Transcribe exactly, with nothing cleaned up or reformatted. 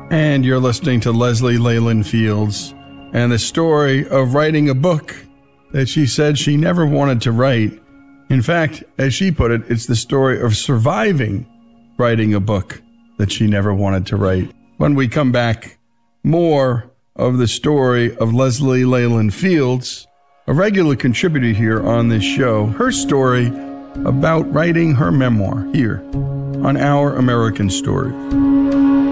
And you're listening to Leslie Leyland Fields and the story of writing a book that she said she never wanted to write. In fact, as she put it, it's the story of surviving writing a book that she never wanted to write. When we come back, more of the story of Leslie Leyland Fields, a regular contributor here on this show, her story about writing her memoir here on Our American Stories.